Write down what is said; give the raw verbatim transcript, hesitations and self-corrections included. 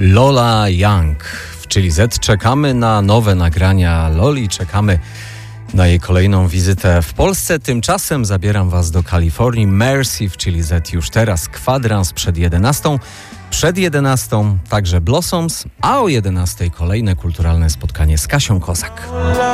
Lola Young w Chili Z. Czekamy na nowe nagrania Loli, czekamy na jej kolejną wizytę w Polsce. Tymczasem zabieram Was do Kalifornii. Mercy w Chili Z już teraz, kwadrans przed jedenastą. Przed jedenastą także Blossoms, a o jedenastej kolejne kulturalne spotkanie z Kasią Kozak.